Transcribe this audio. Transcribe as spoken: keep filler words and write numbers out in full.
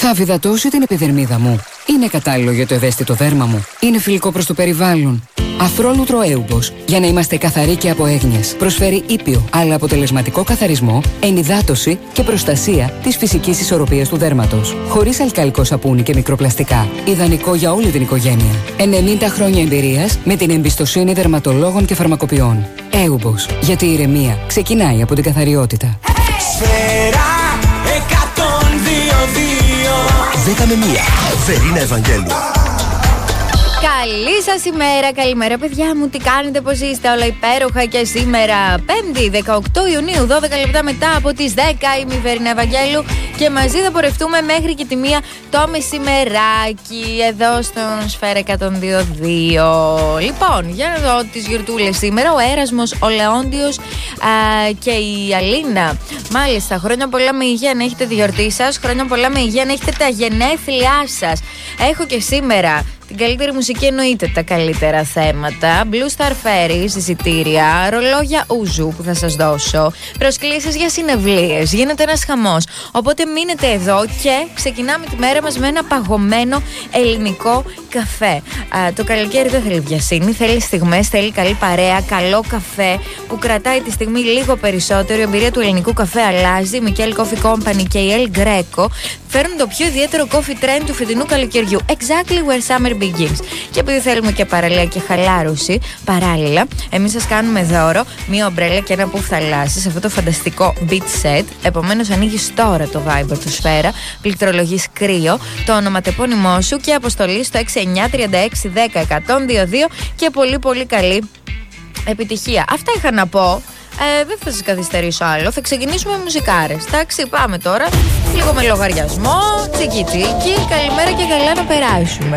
Θα αφυδατώσει την επιδερμίδα μου? Είναι κατάλληλο για το ευαίσθητο δέρμα μου? Είναι φιλικό προς το περιβάλλον? Αφρόλουτρο Έουμπος, για να είμαστε καθαροί και από έγνοιες. Προσφέρει ήπιο αλλά αποτελεσματικό καθαρισμό, ενυδάτωση και προστασία της φυσικής ισορροπίας του δέρματος. Χωρίς αλκαλικό σαπούνι και μικροπλαστικά. Ιδανικό για όλη την οικογένεια. ενενήντα χρόνια εμπειρίας με την εμπιστοσύνη δερματολόγων και φαρμακοποιών. Έουμπος, γιατί η ηρεμία ξεκινάει από την καθαριότητα. Σφαίρα εκατόν δύο δύο. δέκα με μία. Βερίνα Ευαγγέλου. Καλή σας ημέρα, καλημέρα παιδιά μου, τι κάνετε, πώς είστε, όλα υπέροχα και σήμερα πέμπτη δεκαοκτώ Ιουνίου, δώδεκα λεπτά μετά από τις δέκα, είμαι η Βερίνα Ευαγγέλου και μαζί θα πορευτούμε μέχρι και τη μία το μεσημεράκι εδώ στον Σφαίρα εκατόν δύο δύο. Λοιπόν, για να δω τις γιορτούλες σήμερα, ο Έρασμος, ο Λεόντιος α, και η Αλίνα. Μάλιστα, χρόνια πολλά με υγεία να έχετε τη γιορτή σας, χρόνια πολλά με υγεία να έχετε τα γενέθλιά σας. Έχω και σήμερα την καλύτερη μουσική, εννοείται τα καλύτερα θέματα. Blue Star Ferries, εισιτήρια, ρολόγια ούζου που θα σας δώσω, προσκλήσεις για συναυλίες, γίνεται ένας χαμός. Οπότε μείνετε εδώ και ξεκινάμε τη μέρα μας με ένα παγωμένο ελληνικό καφέ. Α, το καλοκαίρι δεν θέλει βιασύνη, θέλει στιγμές, θέλει καλή παρέα, καλό καφέ που κρατάει τη στιγμή λίγο περισσότερο. Η εμπειρία του ελληνικού καφέ αλλάζει. Η Μικέλ Coffee Company και η El Greco φέρνουν το πιο ιδιαίτερο coffee trend του φετινού καλοκαιριού. Exactly where summer begins. Και επειδή θέλουμε και παραλία και χαλάρωση, παράλληλα, εμείς σας κάνουμε δώρο μία ομπρέλα και ένα πουφ θαλάσσης σε αυτό το φανταστικό beach set. Επομένως, ανοίγεις τώρα το Viber του Σφαίρα, πληκτρολογείς κρύο, το ονοματεπώνυμό σου και αποστολή στο έξι εννιά τρία έξι δέκα εκατόν δύο δύο και πολύ πολύ καλή επιτυχία. Αυτά είχα να πω. Ε, δεν θα σας καθυστερήσω άλλο. Θα ξεκινήσουμε με μουσικάρες. Εντάξει, πάμε τώρα. Λίγο με λογαριασμό. Τσίκι τσίκι. Καλημέρα και καλά να περάσουμε.